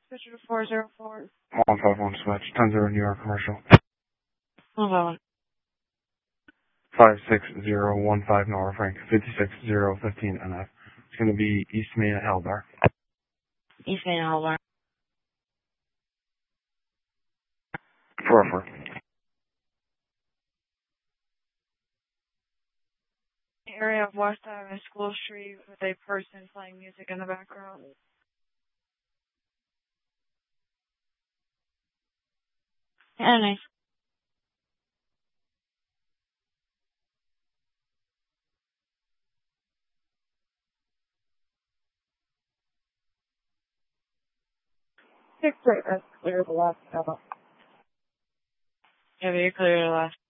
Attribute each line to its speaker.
Speaker 1: Switch to 404.
Speaker 2: 151 switch, 10-0 New York commercial.
Speaker 1: 151.
Speaker 2: 56015 Nora Frank, 56015 NF. It's going to be East Main at Hellbar.
Speaker 1: East Main at Hellbar.
Speaker 2: 404.
Speaker 1: Area of West Avenue, School Street, with a person playing music in the background. Yeah, nice. That's clear the last. Yeah, very clear the last.